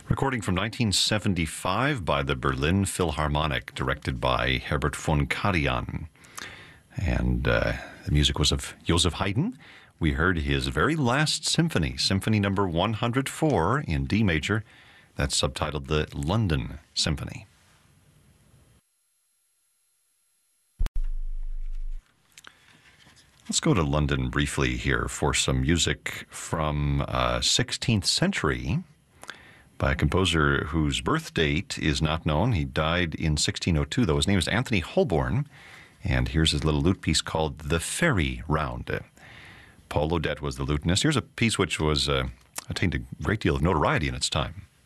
Recording from 1975 by the Berlin Philharmonic, directed by Herbert von Karajan. And the music was of Joseph Haydn. We heard his very last symphony, Symphony number 104 in D major. That's subtitled the London Symphony. Let's go to London briefly here for some music from 16th century by a composer whose birth date is not known. He died in 1602, though. His name is Anthony Holborn, and here's his little lute piece called The Fairy Round. Paul Odette was the lutenist. Here's a piece which was attained a great deal of notoriety in its time.